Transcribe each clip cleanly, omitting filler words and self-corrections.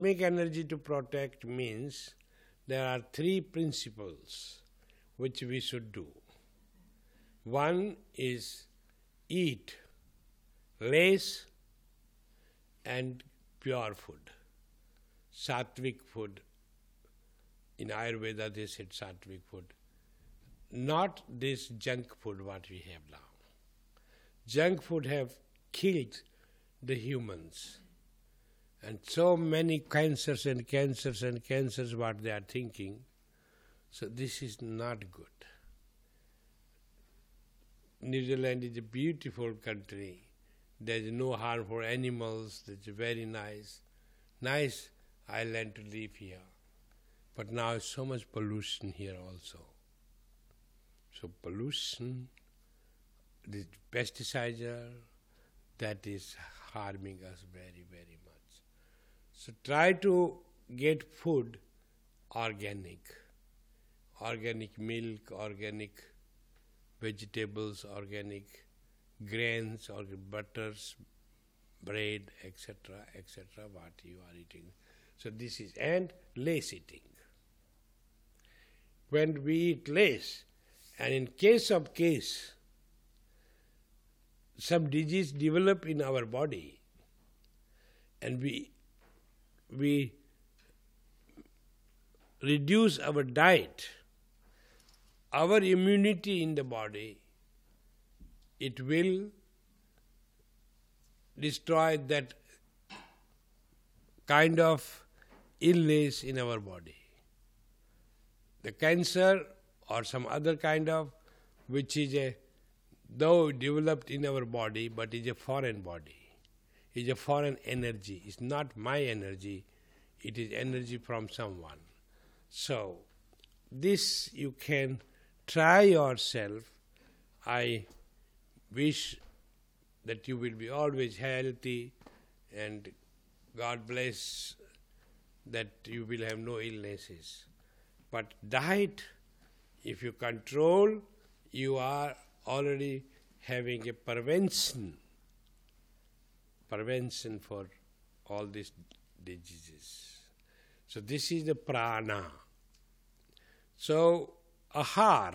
cosmic energy to protect means there are three principles which we should do. One is eat less and pure food, sattvic food. In Ayurveda they said sattvic food. Not this junk food what we have now. Junk food have killed the humans. And so many cancers what they are thinking. So this is not good. New Zealand is a beautiful country. There is no harm for animals. It's a very nice island to live here. But now so much pollution here also. So pollution, the pesticides, that is harming us very, very much. So try to get food organic. Organic milk, organic vegetables, organic grains, organic butters, bread, etc., what you are eating. So this is, and less eating. When we eat less, and in case, some disease develop in our body, and we reduce our diet, our immunity in the body, it will destroy that kind of illness in our body. The cancer or some other kind of, which is though developed in our body, but is a foreign body, is a foreign energy. It's not my energy, it is energy from someone. So, this you can try yourself. I wish that you will be always healthy, and God bless that you will have no illnesses. But diet, if you control, you are already having a prevention for all these diseases. So this is the prana. So ahar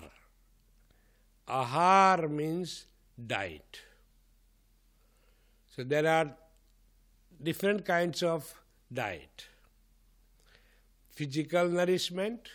means diet. So there are different kinds of diet. Physical nourishment,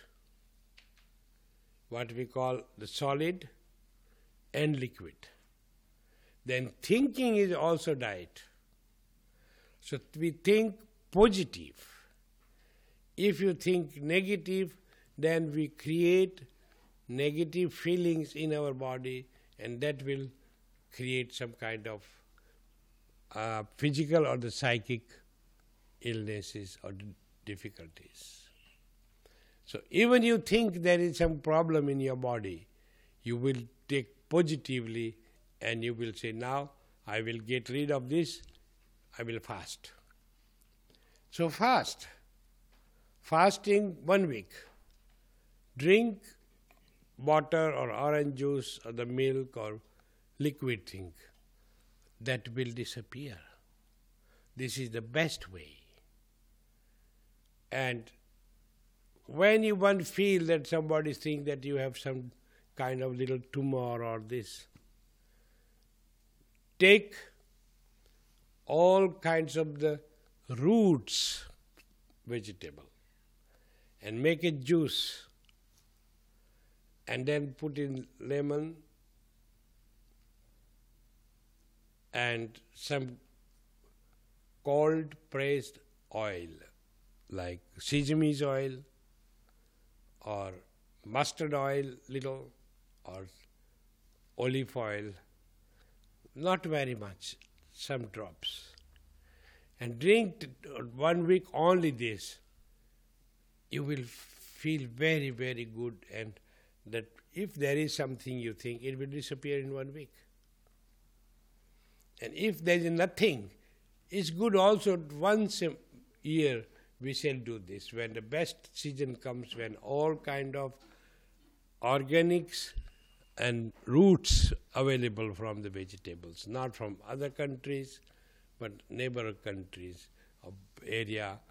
what we call the solid and liquid. Then thinking is also diet. So we think positive. If you think negative, then we create negative feelings in our body, and that will create some kind of physical or the psychic illnesses or difficulties. So even you think there is some problem in your body, you will take positively and you will say, now I will get rid of this, I will fast. So fast. Fasting 1 week. Drink water or orange juice or the milk or liquid thing. That will disappear. This is the best way. And when you want to feel that somebody thinks that you have some kind of little tumor or this, take all kinds of the roots vegetable and make a juice and then put in lemon and some cold pressed oil like sesame oil or mustard oil little or olive oil, not very much, some drops. And drink 1 week only this. You will feel very, very good, and that if there is something you think, it will disappear in 1 week. And if there is nothing, it's good also once a year we shall do this, when the best season comes, when all kind of organics and roots available from the vegetables, not from other countries, but neighbor countries of area